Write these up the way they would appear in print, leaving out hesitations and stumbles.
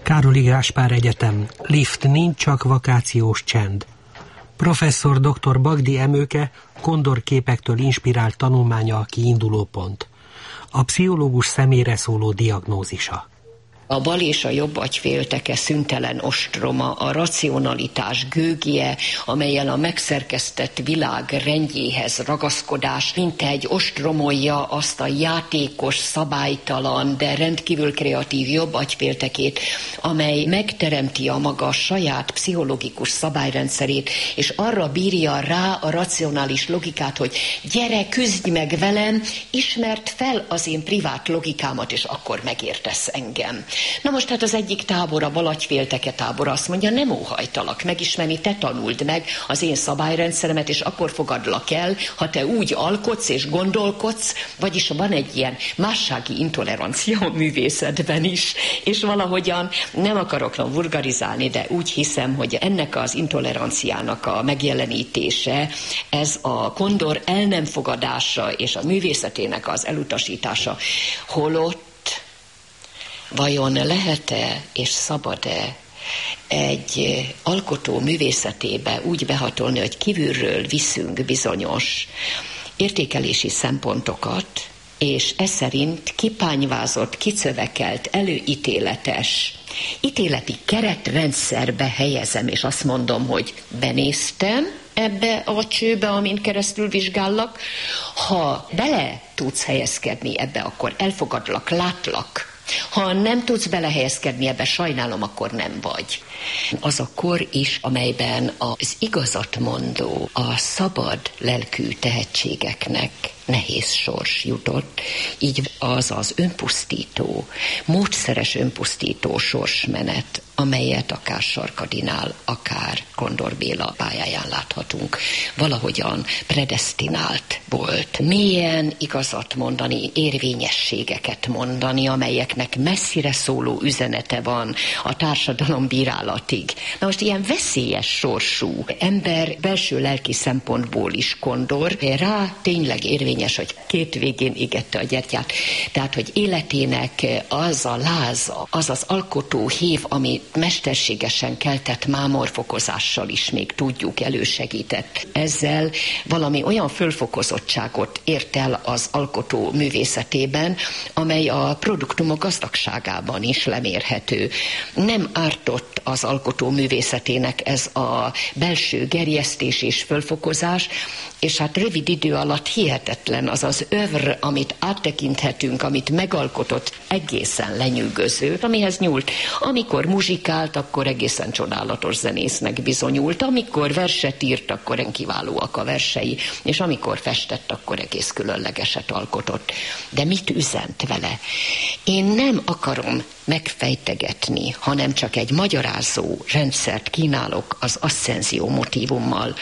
Károli Gáspár Egyetem. Lift nincs, csak vakációs csend. Professzor dr. Bagdi Emőke kondorképektől inspirált tanulmánya a kiinduló pont. A pszichológus személyre szóló diagnózisa. A bal és a jobb agyfélteke szüntelen ostroma, a racionalitás gőgje, amellyel a megszerkesztett világ rendjéhez ragaszkodás, mint egy ostromolja azt a játékos, szabálytalan, de rendkívül kreatív jobb agyféltekét, amely megteremti a maga saját pszichológikus szabályrendszerét, és arra bírja rá a racionális logikát, hogy gyere, küzdj meg velem, ismerd fel az én privát logikámat, és akkor megértesz engem. Na most hát az egyik tábor, a bal agyfélteke tábor azt mondja, nem óhajtalak megismerni, te tanuld meg az én szabályrendszeremet, és akkor fogadlak el, ha te úgy alkotsz és gondolkodsz, vagyis van egy ilyen mássági intolerancia a művészetben is, és valahogyan nem akarok vulgarizálni, de úgy hiszem, hogy ennek az intoleranciának a megjelenítése, ez a kondor el nem fogadása és a művészetének az elutasítása, holott vajon lehet-e és szabad-e egy alkotó művészetébe úgy behatolni, hogy kívülről viszünk bizonyos értékelési szempontokat, és ez szerint kipányvázott, kicövekelt, előítéletes, ítéleti keretrendszerbe helyezem, és azt mondom, hogy benéztem ebbe a csőbe, amin keresztül vizsgállak. Ha bele tudsz helyezkedni ebbe, akkor elfogadlak, látlak. Ha nem tudsz belehelyezkedni ebbe, sajnálom, akkor nem vagy. Az a kor is, amelyben az igazat mondó, a szabad lelkű tehetségeknek nehéz sors jutott, így az önpusztító, módszeres önpusztító sorsmenet, amelyet akár Sarkadinál, akár Kondor Béla pályáján láthatunk, valahogyan predesztinált volt. Mélyen igazat mondani, érvényességeket mondani, amelyeknek messzire szóló üzenete van a társadalom bírálatig. Na most ilyen veszélyes sorsú ember belső lelki szempontból is Kondor, rá tényleg érvényes, hogy két végén égette a gyertyát. Tehát, hogy életének az a láza, az az alkotó hív, ami mesterségesen keltett mámorfokozással is még tudjuk elősegített. Ezzel valami olyan fölfokozottságot ért el az alkotó művészetében, amely a produktumok gazdagságában is lemérhető. Nem ártott az alkotó művészetének ez a belső gerjesztés és fölfokozás, és hát rövid idő alatt hihetetlen az az övr, amit áttekinthetünk, amit megalkotott, egészen lenyűgöző, amihez nyúlt. Amikor muzsikált, akkor egészen csodálatos zenésznek bizonyult, amikor verset írt, akkor kiválóak a versei, és amikor festett, akkor egész különlegeset alkotott. De mit üzent vele? Én nem akarom megfejtegetni, hanem csak egy magyarázó rendszert kínálok az aszcenzió motívummal.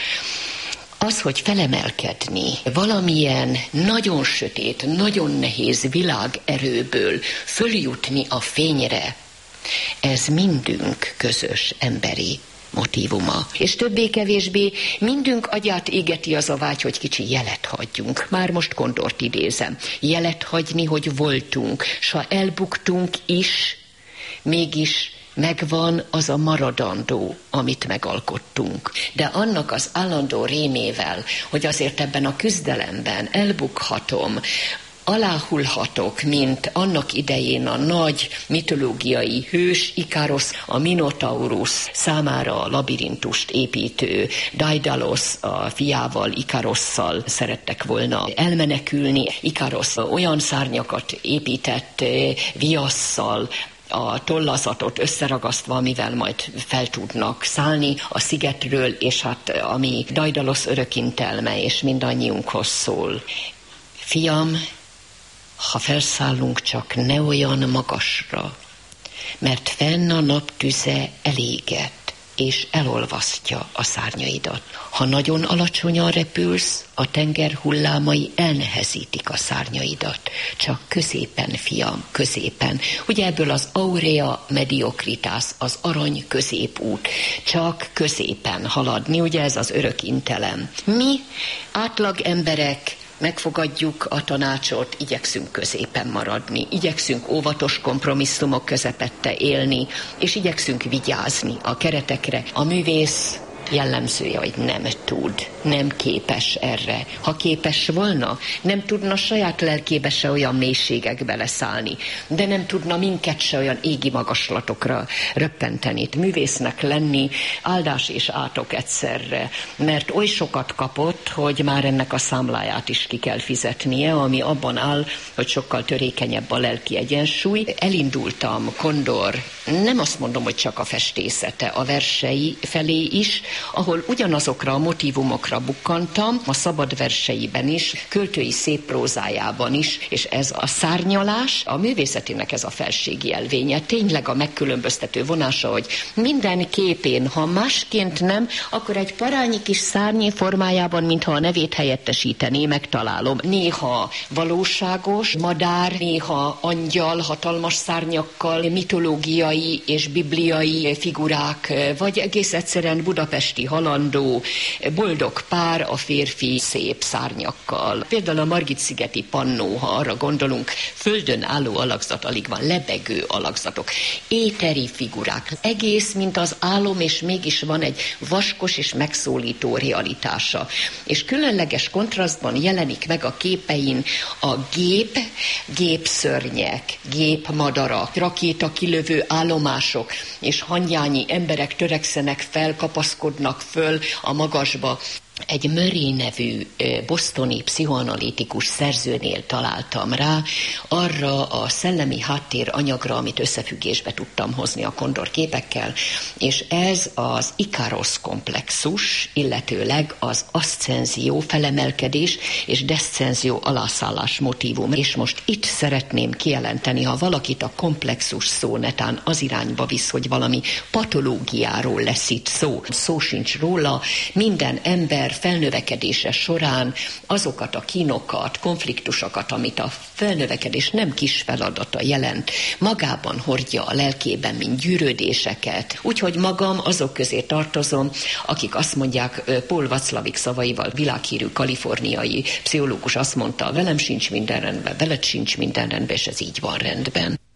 Az, hogy felemelkedni valamilyen nagyon sötét, nagyon nehéz világerőből följutni a fényre, ez mindünk közös emberi motívuma. És többé-kevésbé mindünk agyát égeti az a vágy, hogy kicsi jelet hagyjunk. Már most Kondort idézem. Jelet hagyni, hogy voltunk, s ha elbuktunk is, mégis megvan az a maradandó, amit megalkottunk. De annak az állandó rémével, hogy azért ebben a küzdelemben elbukhatom, aláhullhatok, mint annak idején a nagy mitológiai hős Ikarosz, a Minotaurus számára a labirintust építő Daidalos a fiával, Ikarosszal szerettek volna elmenekülni. Ikarosz olyan szárnyakat épített viasszal, a tollazatot összeragasztva, amivel majd fel tudnak szállni a szigetről, és hát ami Daidalos örökintelme, és mindannyiunkhoz szól. Fiam, ha felszállunk, csak ne olyan magasra, mert fenn a nap tüze eléget, és elolvasztja a szárnyaidat. Ha nagyon alacsonyan repülsz, a tenger hullámai elnehezítik a szárnyaidat. Csak középen, fiam, középen. Ugye ebből az aurea mediocritas, az arany középút. Csak középen haladni, ugye ez az örök intelem. Mi, átlag emberek, megfogadjuk a tanácsot, igyekszünk középen maradni, igyekszünk óvatos kompromisszumok közepette élni, és igyekszünk vigyázni a keretekre. A művész jellemzője, hogy nem tud, nem képes erre. Ha képes volna, nem tudna saját lelkébe se olyan mélységekbe leszállni, de nem tudna minket se olyan égi magaslatokra röppenteni. Művésznek lenni áldás és átok egyszerre, mert oly sokat kapott, hogy már ennek a számláját is ki kell fizetnie, ami abban áll, hogy sokkal törékenyebb a lelki egyensúly. Elindultam Kondor, nem azt mondom, hogy csak a festészete, a versei felé is, ahol ugyanazokra a motívumokra bukkantam, a szabad verseiben is, költői szép prózájában is, és ez a szárnyalás, a művészetének ez a felségi elvénye, tényleg a megkülönböztető vonása, hogy minden képén, ha másként nem, akkor egy parányi kis szárnyi formájában, mintha a nevét helyettesítené, megtalálom. Néha valóságos madár, néha angyal, hatalmas szárnyakkal, mitológiai és bibliai figurák, vagy egész egyszerűen budapesti halandó, boldog pár, a férfi szép szárnyakkal. Például a Margit-szigeti pannó, ha arra gondolunk, földön álló alakzat, alig van, lebegő alakzatok, éteri figurák, egész, mint az álom, és mégis van egy vaskos és megszólító realitása. És különleges kontrasztban jelenik meg a képein a gépszörnyek, gépmadarak, rakétakilövő állomások, és hangyányi emberek törekszenek fel, kapaszkodnak föl a magasba. Egy Murray nevű bostoni pszichoanalitikus szerzőnél találtam rá arra a szellemi háttéranyagra, amit összefüggésbe tudtam hozni a Kondor képekkel, és ez az Ikarosz komplexus, illetőleg az aszcenzió, felemelkedés és deszcenzió, alászállás motívum. És most itt szeretném kijelenteni, ha valakit a komplexus szó netán az irányba visz, hogy valami patológiáról lesz itt szó. Szó sincs róla, minden ember felnövekedése során azokat a kínokat, konfliktusokat, amit a felnövekedés nem kis feladata jelent, magában hordja a lelkében, mint gyűrődéseket. Úgyhogy magam azok közé tartozom, akik azt mondják, Paul Watzlawick szavaival, világhírű kaliforniai pszichológus azt mondta, velem sincs minden rendben, veled sincs minden rendben, és ez így van rendben.